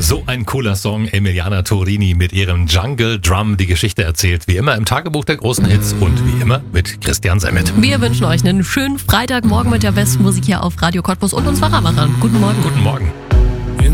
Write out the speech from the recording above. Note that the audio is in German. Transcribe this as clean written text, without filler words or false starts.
So ein cooler Song. Emiliana Torini mit ihrem Jungle Drum die Geschichte erzählt. Wie immer im Tagebuch der großen Hits und wie immer mit Christian Semmet. Wir wünschen euch einen schönen Freitagmorgen mit der besten Musik hier auf Radio Cottbus und uns Fahrradmachern. Guten Morgen. Guten Morgen.